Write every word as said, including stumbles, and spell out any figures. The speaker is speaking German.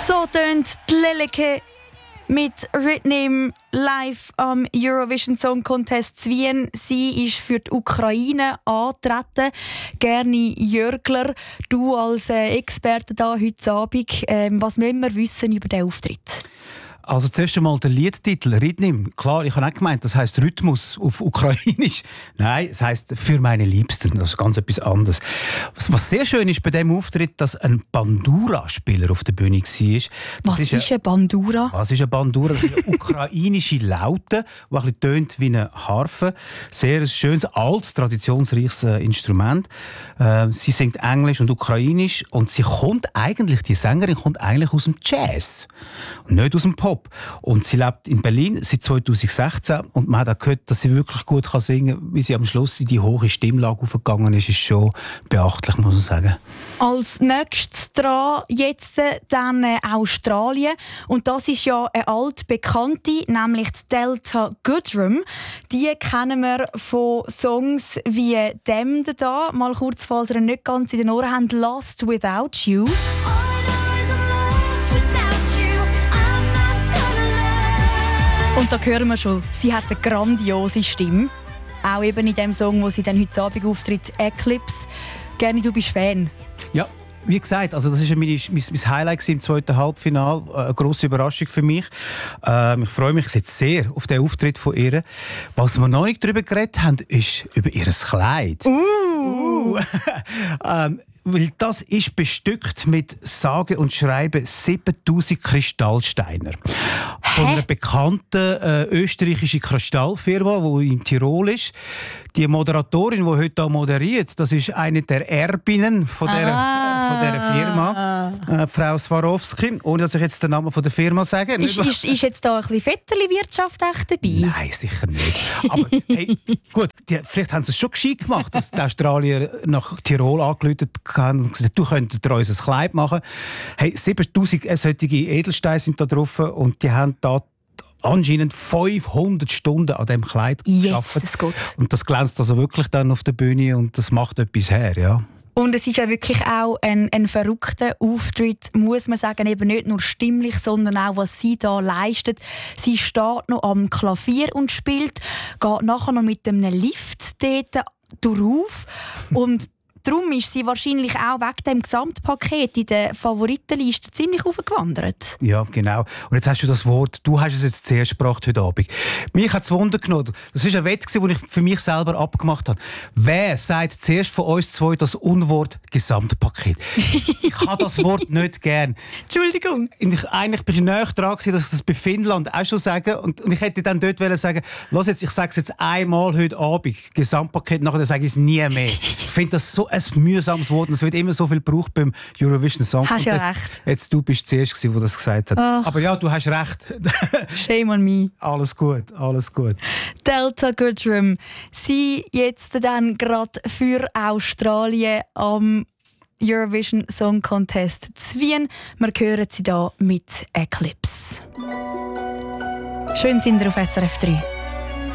So tönt die Leleke mit Rhythm live am Eurovision Song Contest zu Wien. Sie ist für die Ukraine angetreten. Gerni Jörgler, du als äh, Experte da heute Abend, ähm, was müssen wir wissen über diesen Auftritt? Also zuerst einmal der Liedtitel «Rhythm». Klar, ich habe auch gemeint, das heisst Rhythmus auf Ukrainisch. Nein, es heisst «Für meine Liebsten». Das ist ganz etwas anderes. Was, was sehr schön ist bei diesem Auftritt, dass ein Bandura-Spieler auf der Bühne war. Das was ist, ist eine Bandura? Was ist eine Bandura? Das ist eine ukrainische Laute, die ein bisschen tönt wie eine Harfe. Sehr ein schönes, altes, traditionsreiches äh, Instrument. Äh, sie singt Englisch und Ukrainisch und sie kommt eigentlich, die Sängerin kommt eigentlich aus dem Jazz und nicht aus dem Pop. Und sie lebt in Berlin seit zweitausendsechzehn und man hat auch gehört, dass sie wirklich gut singen kann. Wie sie am Schluss in die hohe Stimmlage aufgegangen ist, ist schon beachtlich, muss man sagen. Als nächstes dran jetzt dann äh, Australien. Und das ist ja eine altbekannte, nämlich die Delta Goodrem. Die kennen wir von Songs wie dem da. Mal kurz, falls ihr nicht ganz in den Ohren habt, «Lost Without You». Und da hören wir schon, sie hat eine grandiose Stimme. Auch eben in dem Song, wo sie dann heute Abend auftritt, «Eclipse». Gerni, du bist Fan. Ja, wie gesagt, also das war mein, mein, mein Highlight im zweiten Halbfinale. Eine grosse Überraschung für mich. Ähm, ich freue mich jetzt sehr auf den Auftritt von ihr. Was wir noch nicht darüber geredet haben, ist über ihr Kleid. Uh. Uh. ähm, Weil das ist bestückt mit sage und schreibe siebentausend Kristallsteiner. Von einer bekannten äh, österreichischen Kristallfirma, die in Tirol ist. Die Moderatorin, die heute hier moderiert, das ist eine der Erbinnen von dieser, ah. von dieser Firma, äh, Frau Swarovski. Ohne dass ich jetzt den Namen von der Firma sage. Ist, ist, ist jetzt da ein bisschen Vetterli-Wirtschaft echt dabei? Nein, sicher nicht. Aber hey, gut, die, vielleicht haben sie es schon gescheit gemacht, dass die Australier nach Tirol angerufen haben und gesagt, du könntest dir unser Kleid machen. Hey, siebentausend solche Edelsteine sind da drauf und die haben da anscheinend fünfhundert Stunden an diesem Kleid gearbeitet. Yes, und das glänzt also wirklich dann auf der Bühne und das macht etwas her, ja. Und es ist ja wirklich auch ein, ein verrückter Auftritt, muss man sagen, eben nicht nur stimmlich, sondern auch, was sie da leistet. Sie steht noch am Klavier und spielt, geht nachher noch mit einem Lift dort drauf und darum ist sie wahrscheinlich auch wegen dem Gesamtpaket in der Favoritenliste ziemlich aufgewandert. Ja, genau. Und jetzt hast du das Wort, du hast es jetzt zuerst gebracht heute Abend. Mich hat es Wunder genommen. Das war ein Wett, den ich für mich selber abgemacht habe. Wer sagt zuerst von uns zwei das Unwort Gesamtpaket? Ich habe das Wort nicht gern. Entschuldigung. Ich, eigentlich bin ich näher dran gewesen, dass ich das bei Finnland auch schon sage. Und, und ich hätte dann dort wollen sagen, lass jetzt, ich sage es jetzt einmal heute Abend, Gesamtpaket, nachher sage ich es nie mehr. Ich finde das so ein mühsames Wort. Es wird immer so viel gebraucht beim Eurovision Song Contest. Hast ja recht. Jetzt, du bist zuerst, der das gesagt hat. Ach. Aber ja, du hast recht. Shame on me. Alles gut, alles gut. Delta Goodrem. Sie jetzt dann gerade für Australien am Eurovision Song Contest zu Wien. Wir hören sie hier mit «Eclipse». Schön sind wir auf S R F drei.